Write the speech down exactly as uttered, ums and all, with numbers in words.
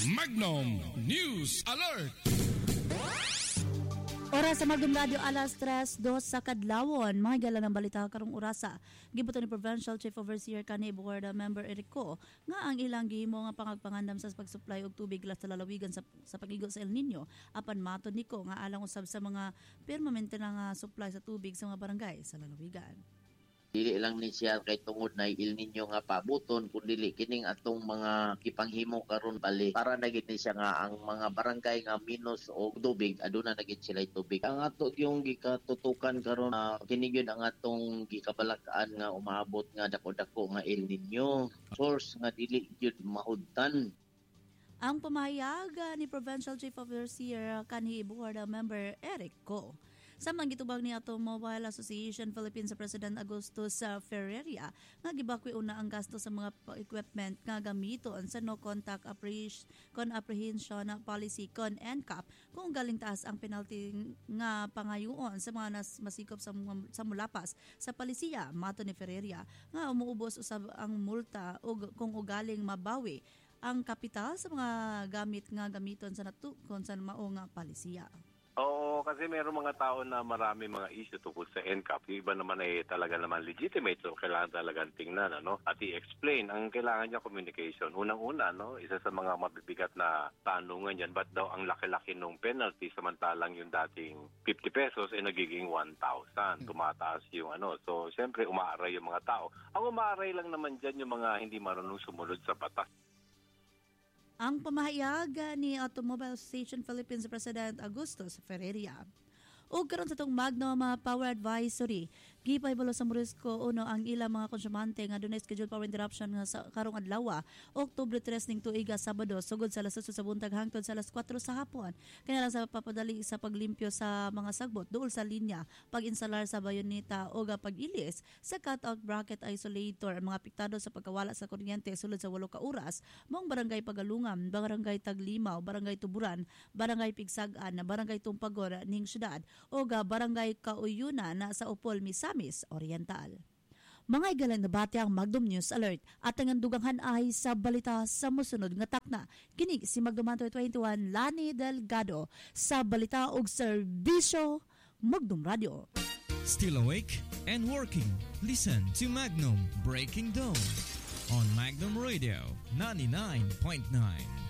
Magnum News Alert! Oras sa Magnum Radio alas tres dos sa kadlawon. Mga gala ng balita karong orasa. Gibuto ni Provincial Chief Overseer kanhi Board Member Eric Co nga ang ilang gihimo nga pangagpangandam sa pagsupply og tubig la sa lalawigan sa, sa pagigo sa El Nino. Apan matod ni Co nga alang usab sa mga permanente na nga supply sa tubig sa mga barangay sa lalawigan. Dili lang ni siya kay tungod na Il Nino nga pabuton kun dili kining atong mga kipanghimo karon bali para na gid ni siya nga ang mga barangay nga minus og tubig aduna na gid sila tubig. Ang ato yung gikatutukan karon na uh, kini gyud ang atong gikabalakaan nga umaabot nga dako-dako nga Il Nino source nga dili gyud mahudtan. Ang pamahayaga ni Provincial Chief Overseer kanhi Board Member Eric Co. Samang gitubag ni Automobile Association Philippines sa President Agustus uh, Ferreria nga gibakwi una ang gasto sa mga equipment nga gamiton sa no contact apprehension con apprehension policy con N C A P kung galing taas ang penalty nga pangayoon sa mga nas masikop sa, sa mulapas sa palisiya. Mato ni Ferreria nga umuubos usab ang multa og kung ugaling mabawi ang kapital sa mga gamit nga gamiton sa natukon sa mao nga palisiya. Oo, kasi mayroong mga tao na marami mga issue tungkol sa N C A P. Yung iba naman ay talaga naman legitimate. So, kailangan talagang tingnan, ano? At i-explain. Ang kailangan niya communication. Unang-una, no? Isa sa mga mabibigat na tanungan yan. Ba't daw ang laki-laki nung penalty samantalang yung dating fifty pesos ay nagiging one thousand. Tumataas yung ano. So, siyempre, umaaray yung mga tao. Ang umaaray lang naman dyan yung mga hindi marunong sumunod sa batas. Ang pamahayag ni Automobile Association Philippines President Agustus Ferreria. O karon sa itong Magnum uh, Power Advisory, gipahibalo sa Morisco uno ang ilang mga konsumante nga dunay scheduled power interruption nga sa karong adlaw, Oktubre tres ning tuiga Sabado sugod sa alas eight sa buntag hangtod sa alas four sa hapon. Kanya lang sa papadali sa paglimpyo sa mga sagbot duol sa linya, pag-instalar sa bayoneta o pag-ilis sa cutout bracket isolator ang mga apektado sa pagkawala sa kuryente sulod sa walo ka oras, mong barangay Pagalungan, barangay Taglimaw, barangay Tuburan, barangay Pigsagan, barangay Tumpagon ning syudad o ga barangay Kauyunan na sa Upol, Misamis Oriental. Mga igalan na bati ang Magnum News Alert at ang duganghan ay sa balita sa musunod nga takna. Kinig si Magnum twenty-one Lani Delgado sa balita og serbisyo Magnum Radio. Still awake and working? Listen to Magnum Breaking Dawn on Magnum Radio ninety-nine point nine.